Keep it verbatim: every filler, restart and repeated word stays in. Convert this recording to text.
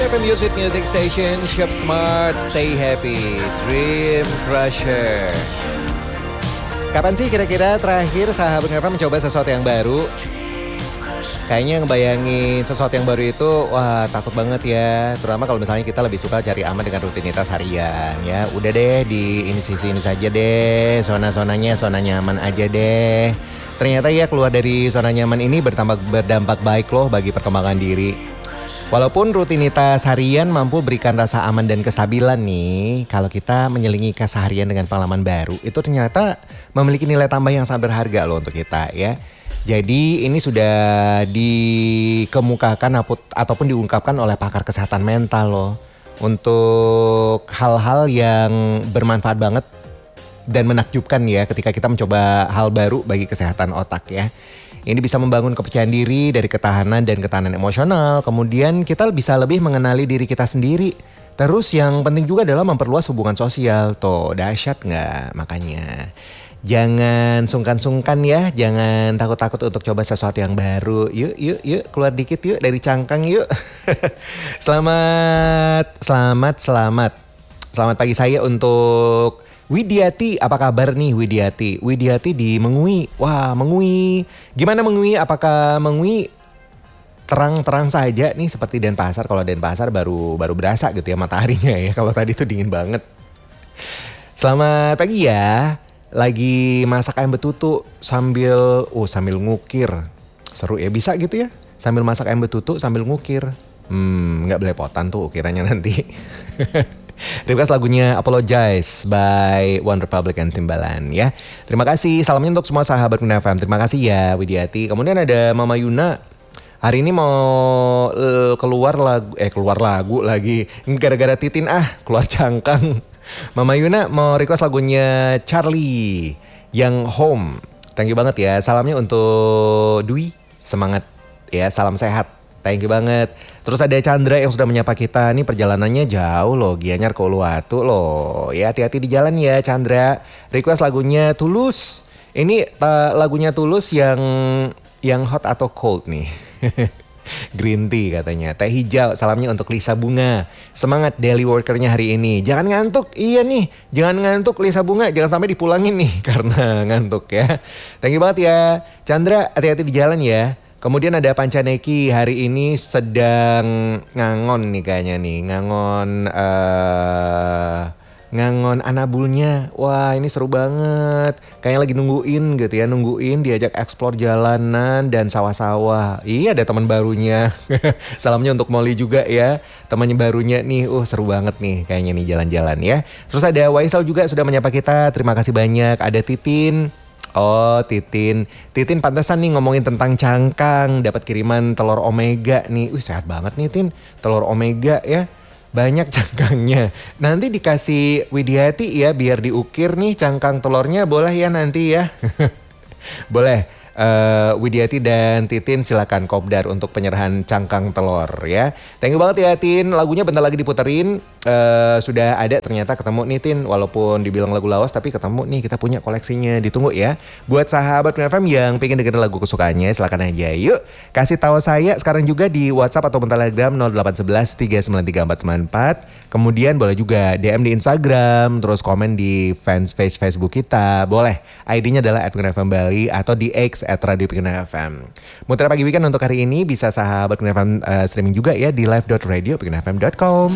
F M Music Music Station, Shop Smart, Stay Happy, Dream Crusher. Kapan sih kira-kira terakhir sahabat F M mencoba sesuatu yang baru? Kayaknya ngebayangin sesuatu yang baru itu, wah takut banget ya. Terutama kalau misalnya kita lebih suka cari aman dengan rutinitas harian ya. Udah deh di ini sisi ini saja deh, zona-zonanya zona nyaman aja deh. Ternyata ya keluar dari zona nyaman ini berdampak, berdampak baik loh bagi perkembangan diri. Walaupun rutinitas harian mampu berikan rasa aman dan kestabilan nih, kalau kita menyelingi keseharian dengan pengalaman baru, itu ternyata memiliki nilai tambah yang sangat berharga loh untuk kita ya. Jadi ini sudah dikemukakan ataupun diungkapkan oleh pakar kesehatan mental loh. Untuk hal-hal yang bermanfaat banget dan menakjubkan ya ketika kita mencoba hal baru bagi kesehatan otak ya. Ini bisa membangun kepercayaan diri dari ketahanan dan ketahanan emosional. Kemudian kita bisa lebih mengenali diri kita sendiri. Terus yang penting juga adalah memperluas hubungan sosial. Tuh dahsyat gak makanya. Jangan sungkan-sungkan ya, jangan takut-takut untuk coba sesuatu yang baru. Yuk, yuk, yuk, keluar dikit yuk dari cangkang yuk. Selamat, selamat, selamat. Selamat pagi saya untuk Widiati. Apa kabar nih Widiati? Widiati di Mengui. Wah, Mengui. Gimana Mengui? Apakah Mengui terang-terang saja nih seperti Denpasar? Kalau Denpasar baru baru berasa gitu ya mataharinya ya. Kalau tadi tuh dingin banget. Selamat pagi ya. Lagi masak ayam betutu sambil oh sambil ngukir. Seru ya, bisa gitu ya. Sambil masak ayam betutu sambil ngukir. Hmm, enggak belepotan tuh ukirannya nanti. Request lagunya Apologize by One Republic and Timbaland ya. Terima kasih, salamnya untuk semua sahabat F M. Terima kasih ya Widiati. Kemudian ada Mama Yuna. Hari ini mau uh, keluar lagu eh keluar lagu lagi. Gara-gara Titin ah keluar cangkang. Mama Yuna mau request lagunya Charlie yang Home. Thank you banget ya. Salamnya untuk Dwi. Semangat ya, salam sehat. Thank you banget. Terus ada Chandra yang sudah menyapa kita. Nih perjalanannya jauh loh, Gianyar ke Uluwatu loh. Ya hati-hati di jalan ya Chandra. Request lagunya Tulus. Ini uh, lagunya Tulus yang yang hot atau cold nih. Green tea katanya. Teh hijau, salamnya untuk Lisa Bunga. Semangat daily workernya hari ini. Jangan ngantuk, iya nih. Jangan ngantuk Lisa Bunga, jangan sampai dipulangin nih karena ngantuk ya. Thank you banget ya Chandra, hati-hati di jalan ya. Kemudian ada Pancaneki, hari ini sedang ngangon nih kayaknya nih. Ngangon uh, ngangon anabulnya. Wah ini seru banget. Kayaknya lagi nungguin gitu ya. Nungguin diajak eksplor jalanan dan sawah-sawah. Iya ada teman barunya. Salamnya untuk Molly juga ya. Temannya barunya nih. Uh seru banget nih kayaknya nih jalan-jalan ya. Terus ada Waisal juga sudah menyapa kita. Terima kasih banyak. Ada Titin. Oh Titin, Titin pantesan nih ngomongin tentang cangkang. Dapat kiriman telur omega nih. Wih sehat banget nih Tin, telur omega ya. Banyak cangkangnya. Nanti dikasih Widiati ya biar diukir nih cangkang telurnya. Boleh ya nanti ya. Boleh. Uh, Widiati dan Titin silakan kopdar untuk penyerahan cangkang telur ya. Thank you banget ya Tin. Lagunya bentar lagi diputerin. Uh, sudah ada ternyata ketemu nih Tin. Walaupun dibilang lagu lawas tapi ketemu nih, kita punya koleksinya. Ditunggu ya. Buat sahabat F M yang pengen dengerin lagu kesukaannya, silakan aja yuk. Kasih tahu saya sekarang juga di WhatsApp atau Telegram nol delapan satu satu tiga sembilan tiga empat sembilan empat. Kemudian boleh juga D M di Instagram, terus komen di fans page Facebook kita. Boleh. I D-nya adalah at F M Bali atau di X at Radio Pikuna F M. Muter pagi weekend untuk hari ini bisa sahabat Pikuna F M uh, streaming juga ya di live dot radio pikuna f m dot com.